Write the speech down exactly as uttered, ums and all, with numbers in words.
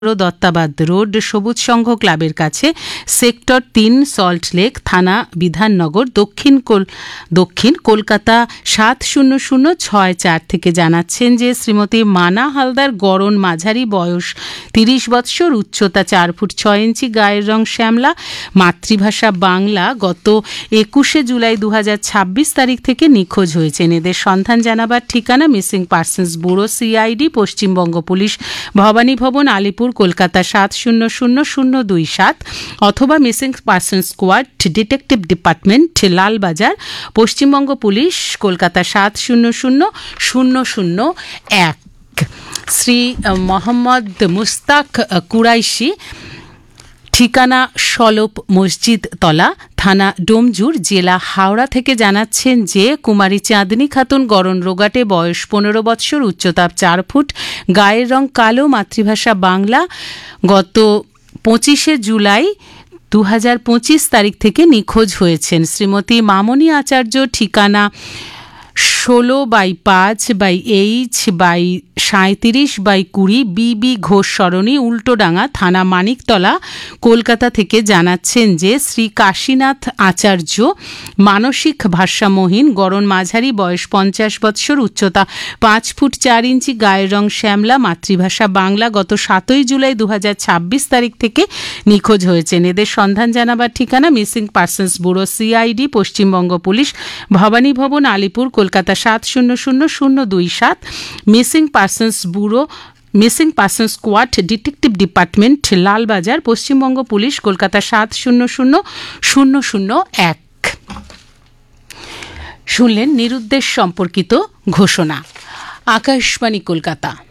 Dattabad road সবুজ সংঘ ক্লাবের কাছে সেক্টর তিন সল্ট লেক থানা বিধাননগর দক্ষিণ দক্ষিণ কলকাতা সাত শূন্য শূন্য ছয় চার থেকে জানাচ্ছেন যে শ্রীমতী মানা হালদার গড়ন মাঝারি বয়স তিরিশ বৎসর উচ্চতা চার ফুট ছয় ইঞ্চি গায়ের রং শ্যামলা মাতৃভাষা বাংলা গত একুশে জুলাই দু হাজার ছাব্বিশ তারিখ থেকে নিখোঁজ হয়েছেন। এদের সন্ধান জানাবার ঠিকানা missing persons bureau CID Paschimbanga police Bhabani ভবন আলিপুর কলকাতা সাত শূন্য শূন্য শূন্য দুই সাত অথবা missing person squad detective department Lalbazar Paschimbanga police Kolkata সাত শূন্য শূন্য শূন্য শূন্য এক। শ্রী মোহাম্মদ মুস্তাক কুরাইশি ঠিকানা সলপ মসজিদ তলা থানা ডোমজুর জেলা হাওড়া থেকে জানাচ্ছেন যে কুমারী চাঁদনী খাতুন গড়ন রোগাটে বয়স পনেরো বৎসর উচ্চতা চার ফুট গায়ের রং কালো মাতৃভাষা বাংলা গত পঁচিশে জুলাই দু হাজার পঁচিশ তারিখ থেকে নিখোঁজ হয়েছেন। শ্রীমতী মামনি আচার্য ঠিকানা ষোলো বাই পাঁচ বাই এইচ বাই সাঁত্রিশ বাই কুড়ি বিবি ঘোষ সরণি উল্টোডাঙ্গা থানা মানিকতলা কলকাতা থেকে জানাচ্ছেন যে শ্রী কাশীনাথ আচার্য মানসিক ভারসাম্যহীন গড়ন মাঝারি বয়স পঞ্চাশ বৎসর উচ্চতা পাঁচ ফুট চার ইঞ্চি গায়ের রং শ্যামলা মাতৃভাষা বাংলা গত সাতই জুলাই দু হাজার ছাব্বিশ তারিখ থেকে নিখোঁজ হয়েছেন। এদের সন্ধান জানাবার ঠিকানা missing persons bureau CID Paschimbanga police Bhabani ভবন আলিপুর কলকাতা সাত শূন্য শূন্য শূন্য দুই সাত missing persons bureau missing person squad detective department Lalbazar Paschimbanga police Kolkata সাত শূন্য শূন্য শূন্য শূন্য এক। শুনলেন নিরুদ্দেশ সম্পর্কিত ঘোষণা। আকাশবাণী কলকাতা।